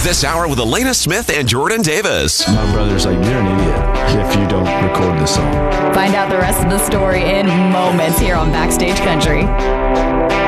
This hour with Elena Smith and Jordan Davis. My brother's like, you're an idiot if you don't record the song. Find out the rest of the story in moments here on Backstage Country.